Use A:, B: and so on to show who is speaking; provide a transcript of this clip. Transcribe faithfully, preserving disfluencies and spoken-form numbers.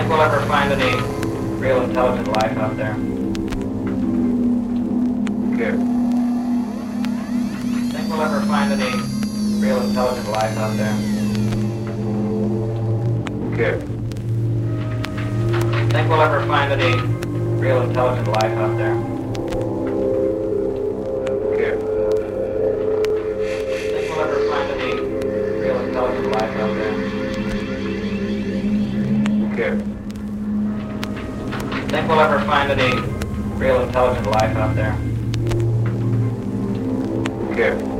A: Think we'll ever find any real intelligent life out there?
B: Okay.
A: Think we'll ever find any real intelligent life out there?
B: Okay.
A: Think we'll ever find any real intelligent life out there?
B: Okay.
A: Think we'll ever find any real intelligent life out there?
B: Okay.
A: Think we'll ever find any real intelligent life out there?
B: Okay.